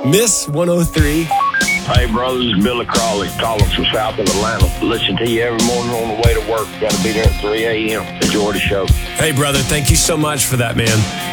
Miss 103. Hey, brothers, it's Billy Crawley calling from south of Atlanta. Listen to you every morning on the way to work. Got to be there at 3 a.m. Enjoy the show. Hey, brother, thank you so much for that, man.